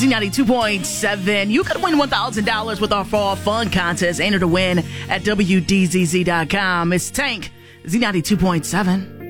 Z92.7. You could win $1,000 with our Fall Fun contest. Enter to win at WDZZ.com. It's Tank, Z92.7.